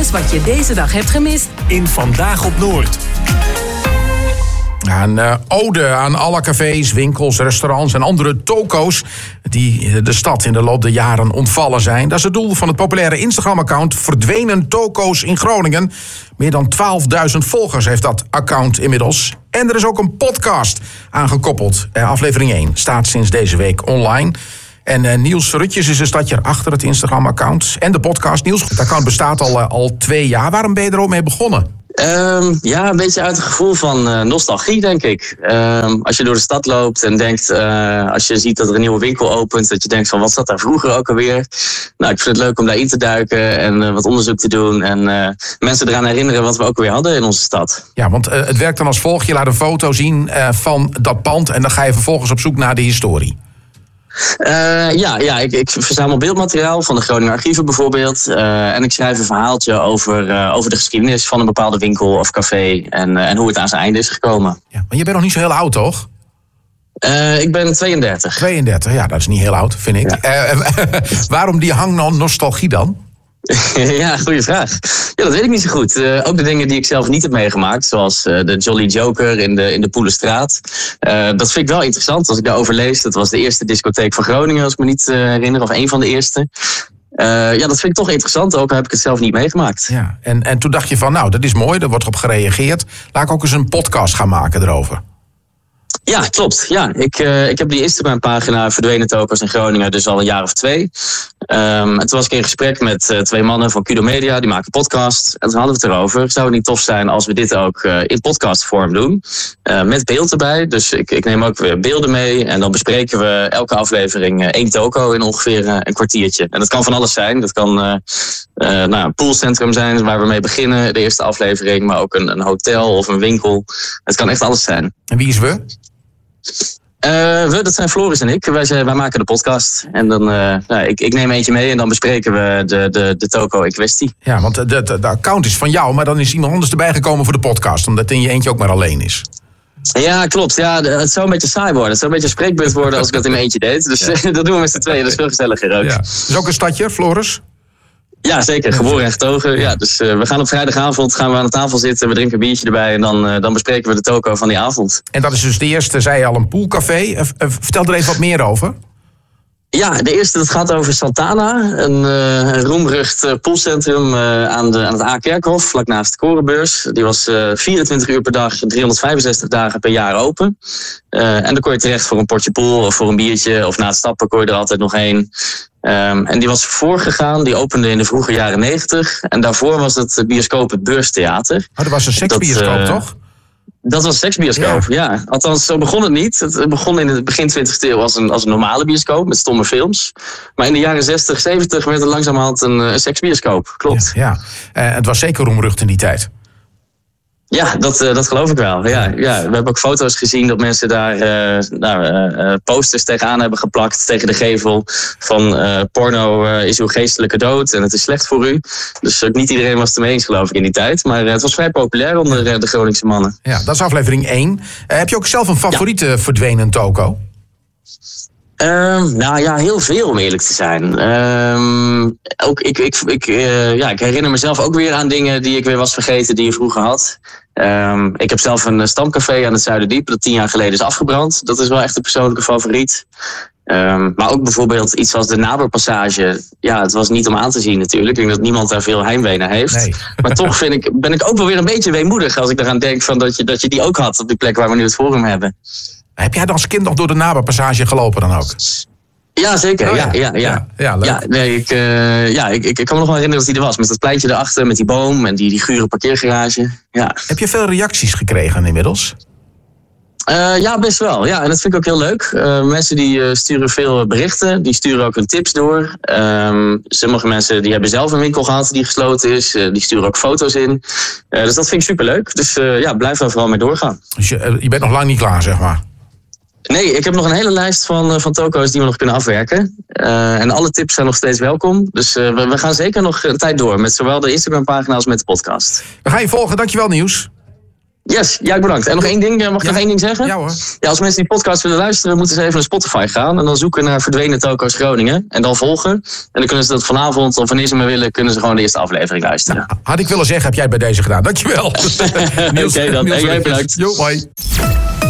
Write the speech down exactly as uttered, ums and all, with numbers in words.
alles wat je deze dag hebt gemist in Vandaag op Noord. Een uh, ode aan alle cafés, winkels, restaurants en andere toko's die de stad in de loop der jaren ontvallen zijn. Dat is het doel van het populaire Instagram-account Verdwenen Toko's in Groningen. Meer dan twaalfduizend volgers heeft dat account inmiddels. En er is ook een podcast aangekoppeld. Uh, aflevering één staat sinds deze week online. En uh, Niels Rutjes is een stadje achter het Instagram-account en de podcast. Niels, het account bestaat al, uh, al twee jaar. Waarom ben je er ook mee begonnen? Um, ja, een beetje uit het gevoel van uh, nostalgie, denk ik. Um, als je door de stad loopt en denkt, uh, als je ziet dat er een nieuwe winkel opent, dat je denkt van, wat zat daar vroeger ook alweer? Nou, ik vind het leuk om daarin te duiken en uh, wat onderzoek te doen en uh, mensen eraan herinneren wat we ook alweer hadden in onze stad. Ja, want uh, het werkt dan als volgt. Je laat een foto zien uh, van dat pand en dan ga je vervolgens op zoek naar de historie. Uh, ja, ja ik, ik verzamel beeldmateriaal van de Groninger archieven bijvoorbeeld. Uh, en ik schrijf een verhaaltje over, uh, over de geschiedenis van een bepaalde winkel of café. En, uh, en hoe het aan zijn einde is gekomen. Ja, maar je bent nog niet zo heel oud, toch? Uh, ik ben tweeëndertig. tweeëndertig, ja, dat is niet heel oud, vind ik. Ja. Uh, waarom die hang naar nostalgie dan? Ja, goede vraag. Ja, dat weet ik niet zo goed. Uh, ook de dingen die ik zelf niet heb meegemaakt, zoals uh, de Jolly Joker in de, in de Poelenstraat. Uh, dat vind ik wel interessant als ik daarover lees. Dat was de eerste discotheek van Groningen, als ik me niet uh, herinner, of een van de eerste. Uh, ja, dat vind ik toch interessant, ook al heb ik het zelf niet meegemaakt. Ja, en, en toen dacht je van, nou, dat is mooi, er wordt op gereageerd. Laat ik ook eens een podcast gaan maken erover. Ja, klopt. Ja, ik, uh, ik heb die Instagram-pagina Verdwenen Toko's in Groningen dus al een jaar of twee. Um, en toen was ik in gesprek met uh, twee mannen van Kudo Media, die maken podcast. En toen hadden we het erover. Zou het niet tof zijn als we dit ook uh, in podcastvorm doen? Uh, met beeld erbij. Dus ik, ik neem ook weer beelden mee. En dan bespreken we elke aflevering uh, één toko in ongeveer uh, een kwartiertje. En dat kan van alles zijn. Dat kan uh, uh, nou, een poolcentrum zijn waar we mee beginnen, de eerste aflevering. Maar ook een, een hotel of een winkel. Het kan echt alles zijn. En wie is we? Uh, we, dat zijn Floris en ik. Wij, zijn, wij maken de podcast. En dan, uh, nou, ik, ik neem eentje mee en dan bespreken we de, de, de toko in kwestie. Ja, want de, de, de account is van jou, maar dan is iemand anders erbij gekomen voor de podcast. Omdat het in je eentje ook maar alleen is. Ja, klopt. Ja, het zou een beetje saai worden. Het zou een beetje een spreekbeurt worden als ik dat in mijn eentje deed. Dus ja. Dat doen we met z'n tweeën. Dat is veel gezelliger ook. Ja. Is ook een stadje, Floris? Ja, zeker. Geboren en getogen. Ja, dus uh, we gaan op vrijdagavond gaan we aan de tafel zitten. We drinken een biertje erbij en dan, uh, dan bespreken we de toko van die avond. En dat is dus de eerste, zei je al, een poolcafé. Uh, vertel er even wat meer over. Ja, de eerste dat gaat over Santana. Een uh, roemrucht uh, poolcentrum uh, aan, de, aan het A-Kerkhof, vlak naast de Korenbeurs. Die was uh, vierentwintig uur per dag, driehonderdvijfenzestig dagen per jaar open. Uh, en dan kon je terecht voor een potje pool of voor een biertje. Of na het stappen kon je er altijd nog heen. Um, en die was voorgegaan, die opende in de vroege jaren negentig. En daarvoor was het bioscoop het Beurstheater. Oh, dat was een seksbioscoop, uh, toch? Dat was een seksbioscoop, ja. ja. Althans, zo begon het niet. Het begon in het begin twintigste eeuw als een, als een normale bioscoop met stomme films. Maar in de jaren zestig, zeventig werd het langzamerhand een, een seksbioscoop. Klopt. Ja, ja. Uh, het was zeker roemrucht in die tijd. Ja, dat, uh, dat geloof ik wel. Ja, ja. We hebben ook foto's gezien dat mensen daar uh, nou, uh, posters tegenaan hebben geplakt, tegen de gevel. Van uh, porno uh, is uw geestelijke dood en het is slecht voor u. Dus ook niet iedereen was het ermee eens, geloof ik, in die tijd. Maar uh, het was vrij populair onder uh, de Groningse mannen. Ja, dat is aflevering één. Uh, heb je ook zelf een favoriete ja. verdwenen toko? Um, nou ja, heel veel om eerlijk te zijn. Um, ook ik, ik, ik, uh, ja, ik herinner mezelf ook weer aan dingen die ik weer was vergeten die je vroeger had. Um, ik heb zelf een stamcafé aan het Zuiderdiep dat tien jaar geleden is afgebrand. Dat is wel echt een persoonlijke favoriet. Um, maar ook bijvoorbeeld iets als de Naberpassage. Ja, het was niet om aan te zien natuurlijk. Ik denk dat niemand daar veel heimwee naar heeft. Nee. Maar toch vind ik, ben ik ook wel weer een beetje weemoedig als ik eraan denk van dat, je, dat je die ook had op die plek waar we nu het forum hebben. Heb jij dan als kind nog door de Naberpassage gelopen dan ook? Ja, zeker. Oh, ja. Ja, ja, ja. Ja, ja, leuk. ja, nee, ik, uh, ja ik, ik, ik kan me nog wel herinneren dat hij er was. Met dat pleintje erachter, met die boom en die, die gure parkeergarage. Ja. Heb je veel reacties gekregen inmiddels? Uh, ja, best wel. Ja, en dat vind ik ook heel leuk. Uh, mensen die uh, sturen veel berichten. Die sturen ook hun tips door. Um, sommige mensen die hebben zelf een winkel gehad die gesloten is. Uh, die sturen ook foto's in. Uh, dus dat vind ik superleuk. Dus uh, ja, blijf daar vooral mee doorgaan. Dus je, uh, je bent nog lang niet klaar, zeg maar? Nee, ik heb nog een hele lijst van, van toko's die we nog kunnen afwerken. Uh, en alle tips zijn nog steeds welkom. Dus uh, we, we gaan zeker nog een tijd door. Met zowel de Instagram-pagina als met de podcast. We gaan je volgen. Dankjewel, Nieuws. Yes, ja, bedankt. En nog één ding, mag ik Ja. nog één ding zeggen? Ja hoor. Ja, als mensen die podcast willen luisteren, moeten ze even naar Spotify gaan. En dan zoeken naar Verdwenen Toko's Groningen. En dan volgen. En dan kunnen ze dat vanavond, of wanneer ze maar willen, kunnen ze gewoon de eerste aflevering luisteren. Had ik willen zeggen, heb jij het bij deze gedaan. Dankjewel. Oké, dan. Hey, jij bedankt. Jo, hoi.